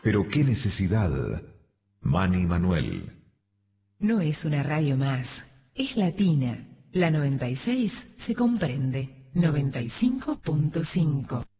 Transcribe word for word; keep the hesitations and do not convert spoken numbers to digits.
Pero qué necesidad. Manny Manuel. No es una radio más, es latina. La noventa y seis se comprende. noventa y cinco punto cinco.